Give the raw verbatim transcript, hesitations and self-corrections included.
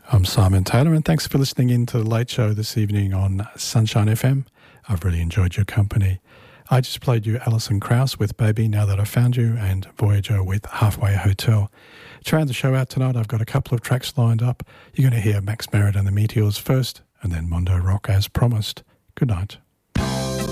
I'm Simon Taylor, and thanks for listening in to the Late Show this evening on Sunshine F M. I've really enjoyed your company. I just played you Alison Krauss with Baby Now That I Found You and Voyager with Halfway Hotel. To round the show out tonight, I've got a couple of tracks lined up. You're going to hear Max Merritt and the Meteors first, and then Mondo Rock as promised. Good night.